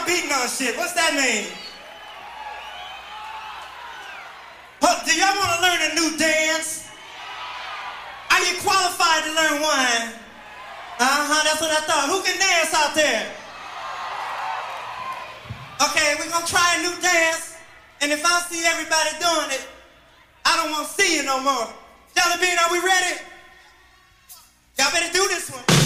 beating on shit. What's that mean? Do y'all want to learn a new dance? Are you qualified to learn one? That's what I thought. Who can dance out there? Okay, we're going to try a new dance. And if I see everybody doing it, I don't want to see you no more. Jelly Bean, are we ready? Y'all better do this one.